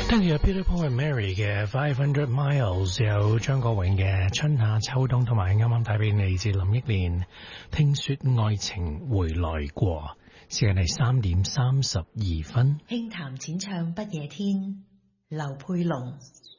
跟住有 Peter Paul and Mary 嘅500 Miles， 有張國榮嘅春夏秋冬，同埋啱啱帶俾你自林憶蓮聽說愛情回來過。時間係3:32。 輕談淺唱不夜天，劉佩龍。